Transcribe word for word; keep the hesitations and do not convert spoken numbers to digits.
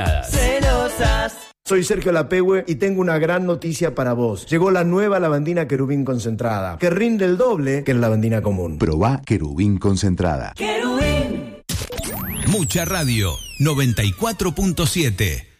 Celosas. Soy Sergio Lapehue y tengo una gran noticia para vos. Llegó la nueva lavandina Querubín concentrada, que rinde el doble que la lavandina común. Probá Querubín concentrada. Querubín. Mucha Radio, noventa y cuatro punto siete.